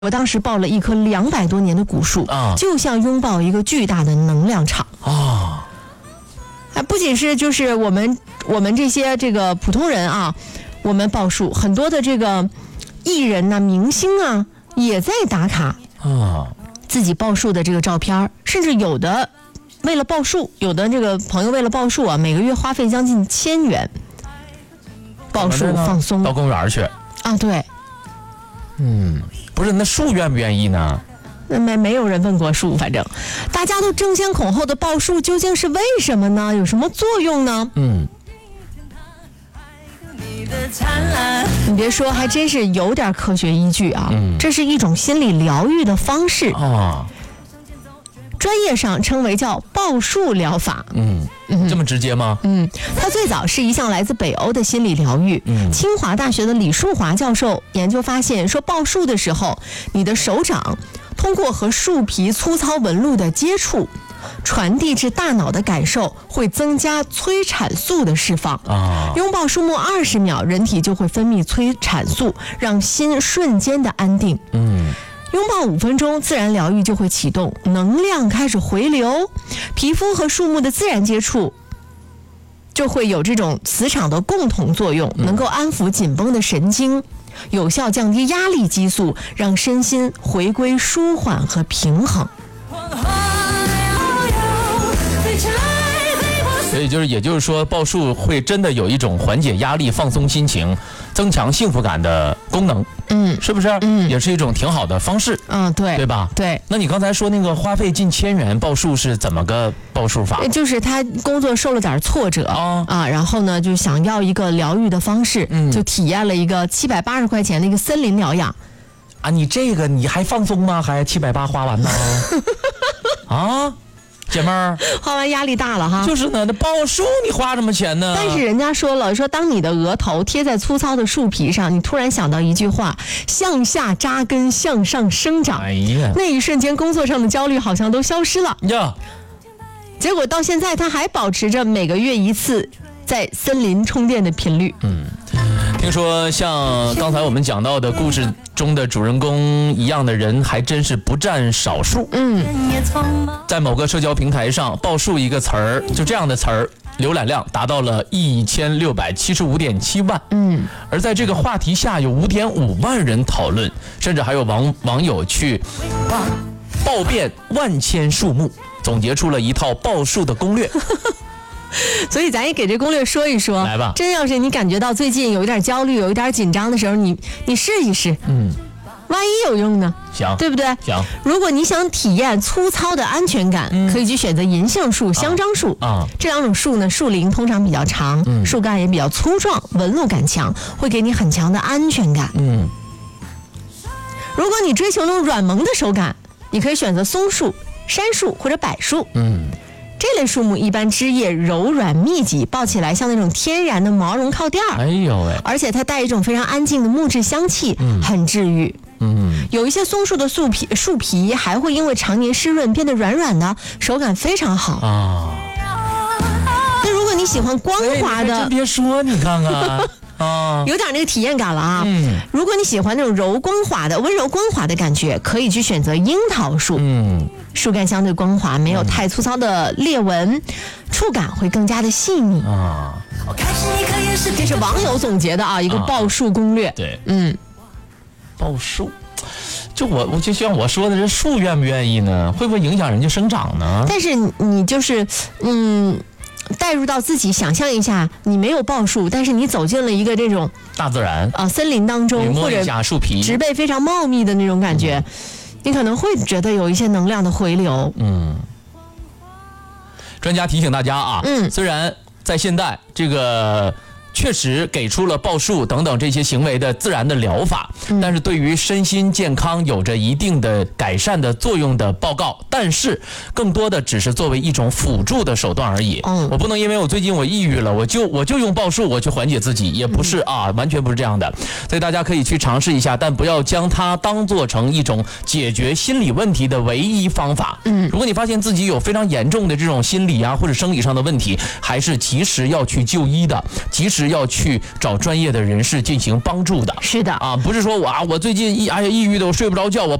我当时抱了一棵200多年的古树，就像拥抱一个巨大的能量场啊！不仅是就是我们这些这个普通人啊，我们抱树，很多的这个艺人呐、明星啊，也在打卡啊，自己抱树的这个照片，甚至有的为了抱树，有的这个朋友为了抱树啊，每个月花费将近1000元抱树放松， 到公园去啊，对。 不是，那树愿不愿意呢？ 没有人问过树，反正大家都争先恐后的抱树，究竟是为什么呢？有什么作用呢？你别说，还真是有点科学依据啊。这是一种心理疗愈的方式啊，专业上称为叫抱树疗法。 这么直接吗？ 它最早是一项来自北欧的心理疗愈。清华大学的李树华教授研究发现，说抱树的时候，你的手掌通过和树皮粗糙纹路的接触，传递至大脑的感受会增加催产素的释放。拥抱树木20秒，人体就会分泌催产素，让心瞬间的安定。拥抱5分钟，自然疗愈就会启动，能量开始回流，皮肤和树木的自然接触就会有这种磁场的共同作用，能够安抚紧绷的神经，有效降低压力激素，让身心回归舒缓和平衡。 所以也就是说，抱树会真的有一种缓解压力、放松心情、增强幸福感的功能。是不是？也是一种挺好的方式。对吧？ 对。 那你刚才说那个花费近1000元抱树是怎么个抱树法？ 就是他工作受了点挫折然后呢就想要一个疗愈的方式，就体验了一个780块钱的一个森林疗养。 你这个你还放松吗？还780花完呢？姐妹儿， 花完压力大了哈。 就是呢，那抱树你花什么钱呢？ 但是人家说了，说当你的额头贴在粗糙的树皮上，你突然想到一句话：向下扎根，向上生长。那一瞬间，工作上的焦虑好像都消失了。结果到现在，他还保持着每个月1次在森林充电的频率。 听说像刚才我们讲到的故事中的主人公一样的人还真是不占少数。在某个社交平台上，抱树一个词儿，就这样的词儿，浏览量达到了1675.7万。而在这个话题下有5.5万人讨论，甚至还有网友去抱遍万千树木，总结出了一套抱树的攻略。 所以咱也给这攻略说一说， 来吧。 真要是你感觉到最近有一点焦虑、有一点紧张的时候，你试一试，万一有用呢？ 行， 对不对？ 行。 如果你想体验粗糙的安全感，可以去选择银杏树、香樟树这2种树呢，树龄通常比较长，树干也比较粗壮，纹路感强，会给你很强的安全感。如果你追求那种软萌的手感，你可以选择松树、杉树或者柏树。这类树木一般枝叶柔软密集，抱起来像那种天然的毛绒靠垫儿。而且它带一种非常安静的木质香气，很治愈。有一些松树的树皮还会因为常年湿润变得软软的，手感非常好。那如果你喜欢光滑的， 真别说，你看看。 有点那个体验感了啊。如果你喜欢那种温柔光滑的感觉，可以去选择樱桃树。树干相对光滑，没有太粗糙的裂纹，触感会更加的细腻。这是网友总结的一个抱树攻略。 对，抱树，我就像我说的，这树愿不愿意呢？会不会影响人家生长呢？ 但是你就是带入到自己，想象一下，你没有抱树，但是你走进了一个这种大自然森林当中，或者树皮植被非常茂密的那种感觉，你可能会觉得有一些能量的回流。 专家提醒大家虽然在现代这个确实给出了抱树等等这些行为的自然的疗法，但是对于身心健康有着一定的改善的作用的报告，但是更多的只是作为一种辅助的手段而已。我不能因为我最近我抑郁了，我就用抱树我去缓解自己，也不是完全不是这样的。所以大家可以去尝试一下，但不要将它当做成一种解决心理问题的唯一方法。如果你发现自己有非常严重的这种心理或者生理上的问题，还是及时要去就医的，及时是要去找专业的人士进行帮助的。 是的啊，不是说我最近抑郁的，我睡不着觉，我